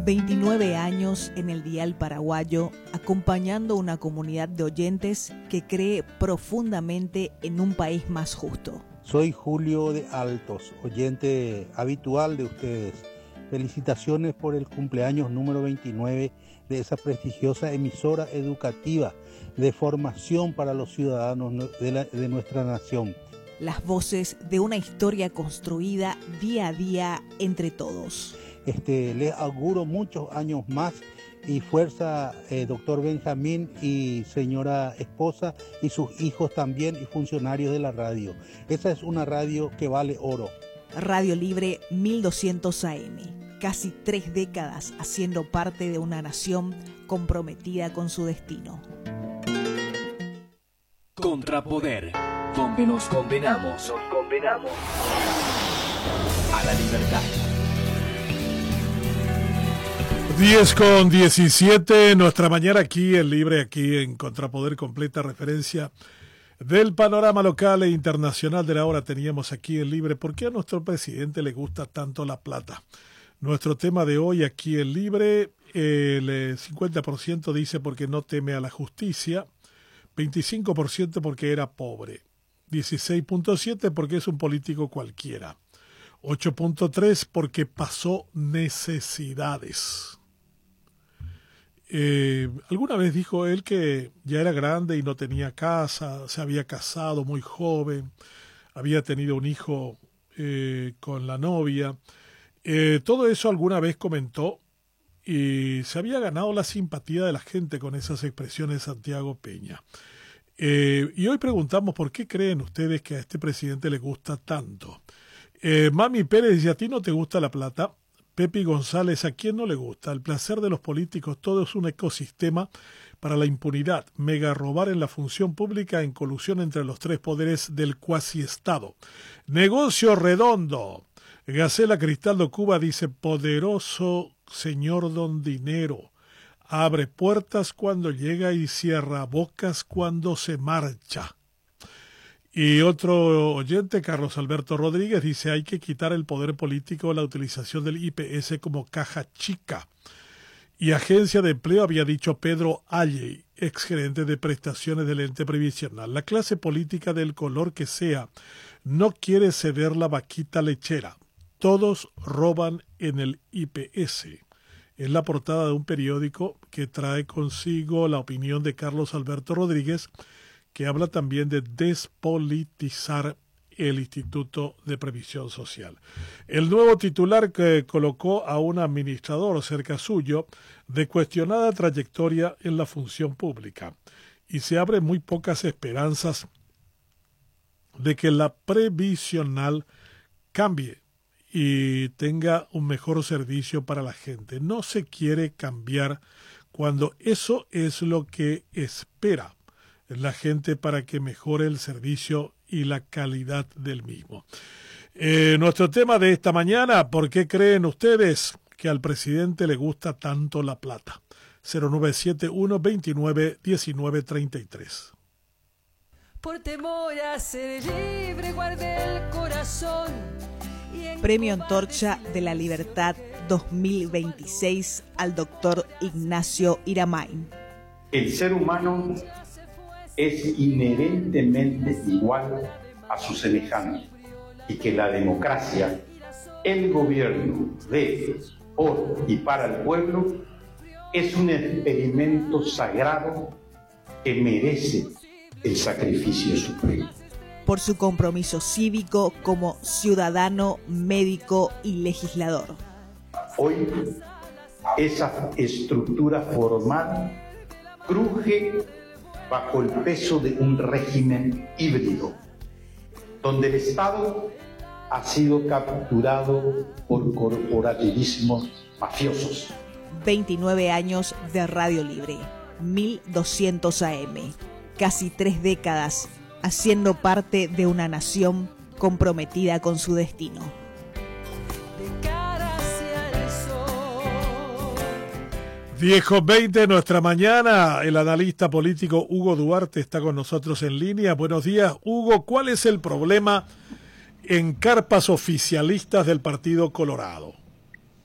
29 años en el dial paraguayo, acompañando una comunidad de oyentes que cree profundamente en un país más justo. Soy Julio de Altos, oyente habitual de ustedes. Felicitaciones por el cumpleaños número 29 de esa prestigiosa emisora educativa de formación para los ciudadanos de nuestra nación. Las voces de una historia construida día a día entre todos. Les auguro muchos años más y fuerza, doctor Benjamín y señora esposa y sus hijos también y funcionarios de la radio. Esa es una radio que vale oro. Radio Libre 1200 AM, casi 3 décadas haciendo parte de una nación comprometida con su destino. Contrapoder, donde nos condenamos a la libertad. 10:17, nuestra mañana aquí en Libre, aquí en Contrapoder, completa referencia del panorama local e internacional de la hora. Teníamos aquí en Libre, ¿por qué a nuestro presidente le gusta tanto la plata? Nuestro tema de hoy aquí en Libre, el 50% dice porque no teme a la justicia, 25% porque era pobre, 16.7% porque es un político cualquiera, 8.3% porque pasó necesidades. Alguna vez dijo él que ya era grande y no tenía casa, se había casado muy joven, había tenido un hijo con la novia. Todo eso alguna vez comentó y se había ganado la simpatía de la gente con esas expresiones de Santiago Peña. Y hoy preguntamos por qué creen ustedes que a este presidente le gusta tanto. Mami Pérez dice, ¿a ti no te gusta la plata? Pepi González, ¿a quién no le gusta? El placer de los políticos, todo es un ecosistema para la impunidad. Mega robar en la función pública en colusión entre los tres poderes del cuasi-estado. Negocio redondo. Gacela Cristaldo Cuba dice, poderoso señor don dinero. Abre puertas cuando llega y cierra bocas cuando se marcha. Y otro oyente, Carlos Alberto Rodríguez, dice hay que quitar el poder político, la utilización del IPS como caja chica. Y agencia de empleo había dicho Pedro Alley, exgerente de prestaciones del ente previsional. La clase política del color que sea no quiere ceder la vaquita lechera. Todos roban en el IPS. Es la portada de un periódico que trae consigo la opinión de Carlos Alberto Rodríguez, que habla también de despolitizar el Instituto de Previsión Social. El nuevo titular que colocó a un administrador cerca suyo de cuestionada trayectoria en la función pública y se abren muy pocas esperanzas de que la previsional cambie y tenga un mejor servicio para la gente. No se quiere cambiar cuando eso es lo que espera la gente para que mejore el servicio y la calidad del mismo. Nuestro tema de esta mañana, ¿por qué creen ustedes que al presidente le gusta tanto la plata? 0971 29 19 33. Por temor a ser libre, guardé el corazón. Premio Antorcha de la Libertad 2026 al doctor Ignacio Iramain. El ser humano es inherentemente igual a su semejante y que la democracia, el gobierno de, por y para el pueblo, es un experimento sagrado que merece el sacrificio supremo. Por su compromiso cívico como ciudadano, médico y legislador. Hoy, esa estructura formal cruje bajo el peso de un régimen híbrido, donde el Estado ha sido capturado por corporativismos mafiosos. 29 años de Radio Libre, 1200 AM, casi 3 décadas haciendo parte de una nación comprometida con su destino. 10:20 nuestra mañana, el analista político Hugo Duarte está con nosotros en línea. Buenos días, Hugo. ¿Cuál es el problema en carpas oficialistas del Partido Colorado?